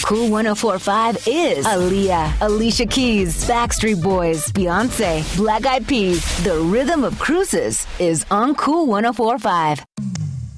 Cool 104.5 is Aaliyah, Alicia Keys, Backstreet Boys, Beyonce, Black Eyed Peas. The rhythm of cruises is on Cool 104.5.